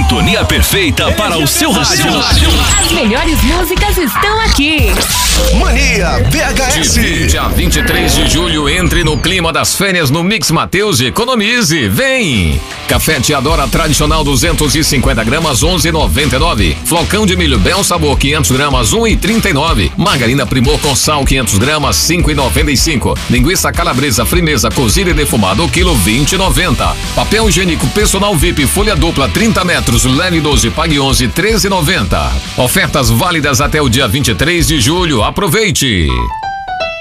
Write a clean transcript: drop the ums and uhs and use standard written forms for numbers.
sintonia perfeita para o seu rádio. As melhores músicas estão aqui. Mania VHS. De 20 a 23 de julho, entre no clima das férias no Mix Mateus e economize. Vem! Café Teadora tradicional 250 gramas, 11,99. Flocão de milho Bel Sabor 500 gramas, 1,39. Margarina Primor com sal 500 gramas, 5,95. Linguiça calabresa frimeza cozida e defumada, o quilo 20,90. Papel higiênico personal VIP folha dupla 30 metros, leve 12, pague 11, 13,90. Ofertas válidas até o dia 23 de julho. Aproveite!